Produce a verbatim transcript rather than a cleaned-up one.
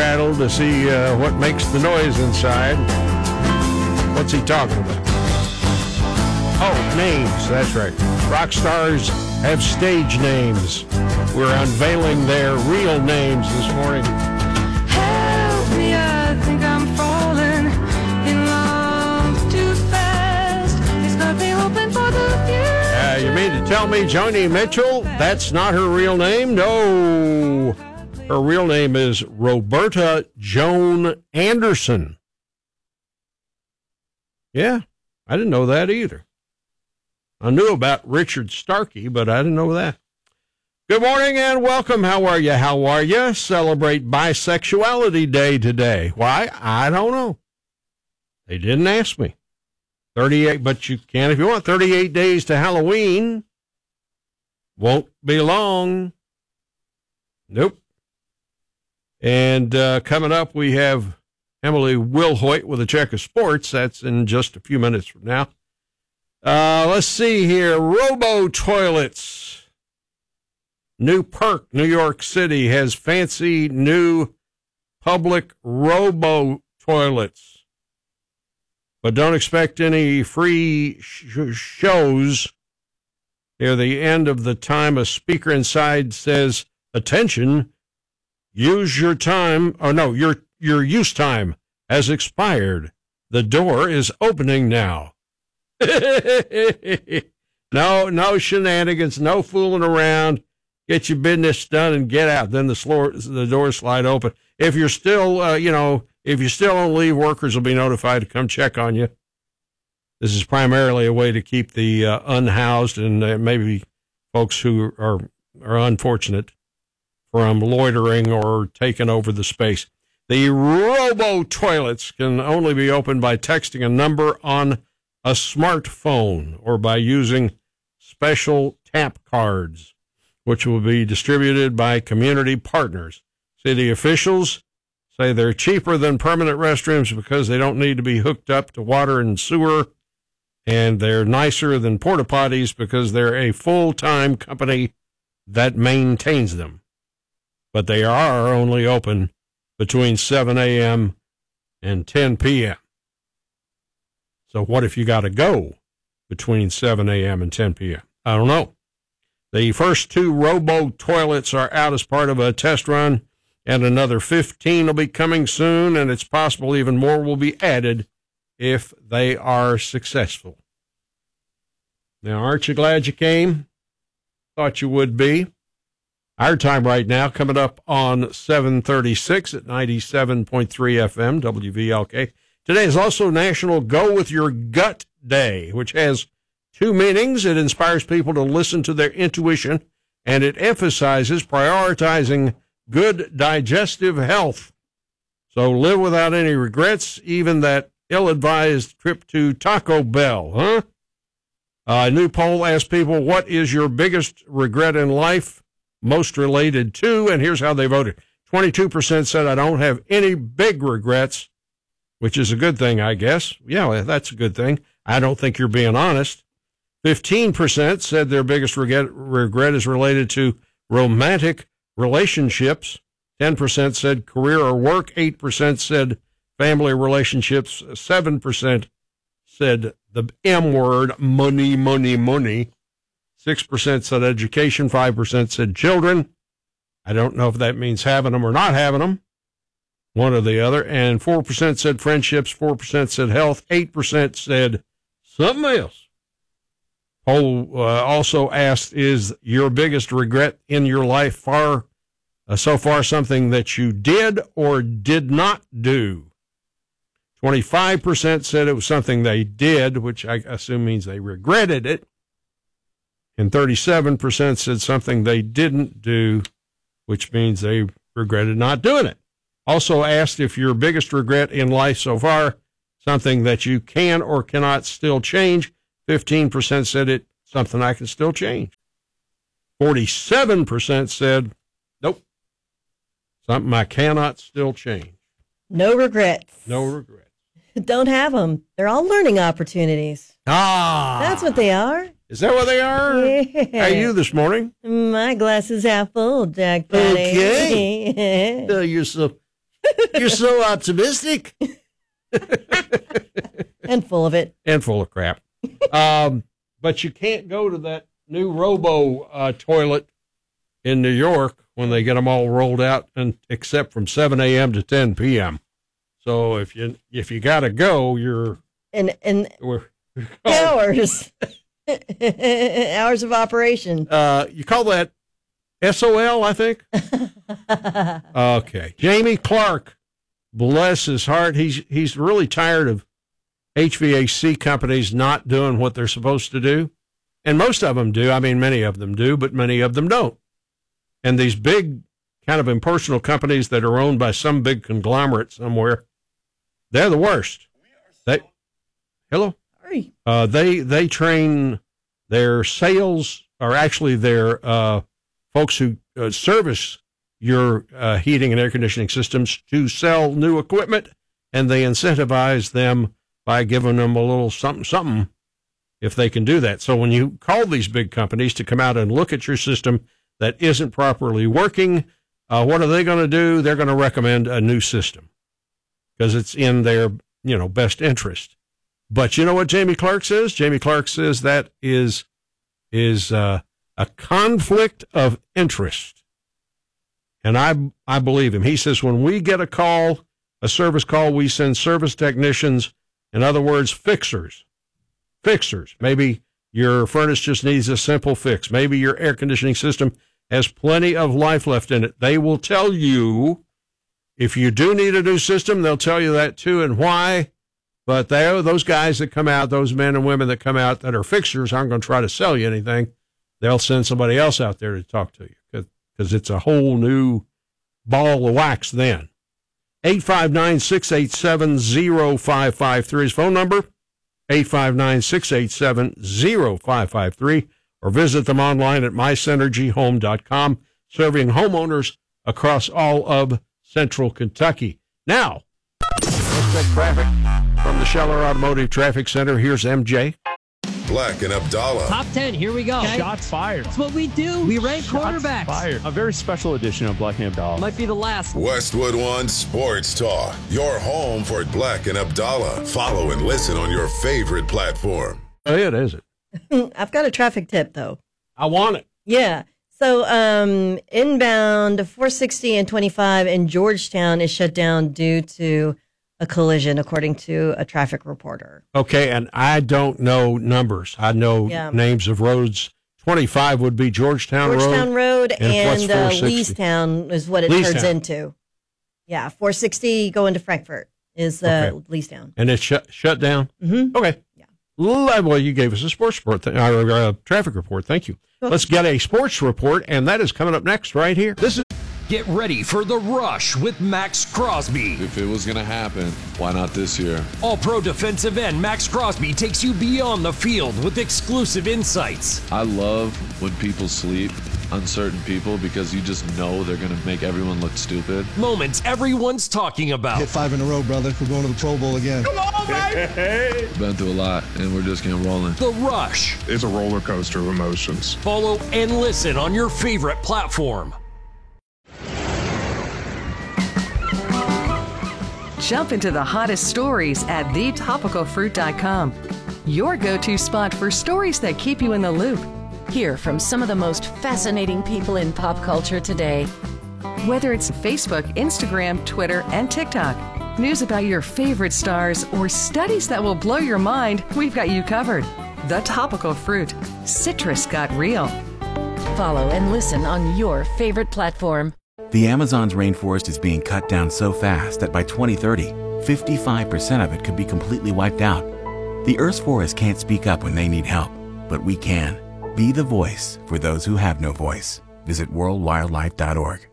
rattled to see uh, what makes the noise inside. What's he talking about? Oh, names. That's right. Rock stars have stage names. We're unveiling their real names this morning. Help me, I think I'm falling in love too fast. It's nothing open for the future. Uh, you mean to tell me Joni Mitchell, that's not her real name? No. Her real name is Roberta Joan Anderson. Yeah, I didn't know that either. I knew about Richard Starkey, but I didn't know that. Good morning and welcome. How are you? How are you? Celebrate Bisexuality Day today. Why? I don't know. They didn't ask me. thirty-eight, but you can if you want. thirty-eight days to Halloween. Won't be long. Nope. And uh, coming up, we have Emily Wilhoit with a check of sports. That's in just a few minutes from now. Uh, let's see here. Robo toilets. New perk. New York City has fancy new public robo toilets. But don't expect any free sh- shows. Near the end of the time, a speaker inside says, "Attention, use your time." Oh, no, your, your use time has expired. The door is opening now. no, no shenanigans, no fooling around. Get your business done and get out. Then the floor, the doors slide open. If you're still, uh, you know, if you're still on leave, workers will be notified to come check on you. This is primarily a way to keep the uh, unhoused and uh, maybe folks who are are unfortunate from loitering or taking over the space. The robo toilets can only be opened by texting a number on a smartphone or by using special tap cards, which will be distributed by community partners. City officials say they're cheaper than permanent restrooms because they don't need to be hooked up to water and sewer, and they're nicer than porta potties because they're a full-time company that maintains them. But they are only open between seven a.m. and ten p.m. So what if you got to go between seven a.m. and ten p.m.? I don't know. The first two robo toilets are out as part of a test run, and another fifteen will be coming soon, and it's possible even more will be added if they are successful. Now, aren't you glad you came? Thought you would be. Our time right now coming up on seven thirty-six at ninety-seven point three F M, W V L K. Today is also National Go With Your Gut Day, which has two meanings. It inspires people to listen to their intuition, and it emphasizes prioritizing good digestive health. So live without any regrets, even that ill-advised trip to Taco Bell, huh? A new poll asked people, what is your biggest regret in life, most related to? And here's how they voted. twenty-two percent said, I don't have any big regrets, which is a good thing, I guess. Yeah, that's a good thing. I don't think you're being honest. fifteen percent said their biggest regret, regret is related to romantic relationships. ten percent said career or work. eight percent said family relationships. seven percent said the M word, money, money, money. six percent said education. five percent said children. I don't know if that means having them or not having them. One or the other. And four percent said friendships. four percent said health. eight percent said something else. Poll uh, also asked, is your biggest regret in your life far uh, so far something that you did or did not do? twenty-five percent said it was something they did, which I assume means they regretted it. And thirty-seven percent said something they didn't do, which means they regretted not doing it. Also asked if your biggest regret in life so far, something that you can or cannot still change. fifteen percent said it, something I can still change. forty-seven percent said, nope, something I cannot still change. No regrets. No regrets. Don't have them. They're all learning opportunities. Ah. That's what they are. Is that what they are? Yeah. How are you this morning? My glass is half full, Jack Patty. Okay. uh, you're so You're so optimistic. And full of it. And full of crap. Um, but you can't go to that new Robo uh, toilet in New York when they get them all rolled out, and except from seven a.m. to ten p.m. So if you if you got to go, you're And and we're, hours. Hours of operation. Uh, you call that S O L, I think? Okay. Jamie Clark, bless his heart. He's, he's really tired of H V A C companies not doing what they're supposed to do. And most of them do. I mean, many of them do, but many of them don't. And these big kind of impersonal companies that are owned by some big conglomerate somewhere, they're the worst. They, hello? Sorry. Uh, they they train their sales, or actually their uh, folks who uh, service your uh, heating and air conditioning systems, to sell new equipment, and they incentivize them by giving them a little something something if they can do that. So when you call these big companies to come out and look at your system that isn't properly working, uh, what are they going to do? They're going to recommend a new system because it's in their you know best interest. But you know what Jamie Clark says? Jamie Clark says that is is uh, a conflict of interest. And I I believe him. He says when we get a call, a service call, we send service technicians, in other words, fixers. Fixers. Maybe your furnace just needs a simple fix. Maybe your air conditioning system has plenty of life left in it. They will tell you if you do need a new system, they'll tell you that too and why. But they, those guys that come out, those men and women that come out that are fixers aren't going to try to sell you anything. They'll send somebody else out there to talk to you because it's a whole new ball of wax then. eight five nine, six eight seven, zero five five three is phone number, eight five nine, six eight seven, zero five five three, or visit them online at my synergy home dot com, serving homeowners across all of central Kentucky. Now, let's check traffic. From the Scheller Automotive Traffic Center, here's M J. Black and Abdallah. Top ten, here we go. Okay. Shots fired. That's what we do. We rank Shots quarterbacks. fired. A very special edition of Black and Abdallah. Might be the last. Westwood One Sports Talk. Your home for Black and Abdallah. Follow and listen on your favorite platform. Oh, it is it. I've got a traffic tip, though. I want it. Yeah. So um, inbound four sixty and twenty-five in Georgetown is shut down due to a collision, according to a traffic reporter. Okay, and I don't know numbers. I know Yeah. names of roads. twenty-five would be Georgetown, Georgetown Road, And what's and uh, four sixty? Leestown is what it Leestown. turns into. Yeah, four sixty going to Frankfurt is uh, Okay. Leestown. And it's shut, shut down? Mm-hmm. Okay. Yeah. Well, you gave us a sports report, th- or uh, traffic report. Thank you. Let's get a sports report, and that is coming up next right here. This is Get ready for The Rush with Max Crosby. If it was going to happen, why not this year? All-Pro defensive end Max Crosby takes you beyond the field with exclusive insights. I love when people sleep on certain people because you just know they're going to make everyone look stupid. Moments everyone's talking about. Hit five in a row, brother. We're going to the Pro Bowl again. Come on, baby! Been through a lot, and we're just getting rolling. The Rush. It's a roller coaster of emotions. Follow and listen on your favorite platform. Jump into the hottest stories at the topical fruit dot com. Your go-to spot for stories that keep you in the loop. Hear from some of the most fascinating people in pop culture today. Whether it's Facebook, Instagram, Twitter, and TikTok, news about your favorite stars, or studies that will blow your mind, we've got you covered. The Topical Fruit. Citrus got real. Follow and listen on your favorite platform. The Amazon's rainforest is being cut down so fast that by twenty thirty, fifty-five percent of it could be completely wiped out. The Earth's forests can't speak up when they need help, but we can. Be the voice for those who have no voice. Visit world wildlife dot org.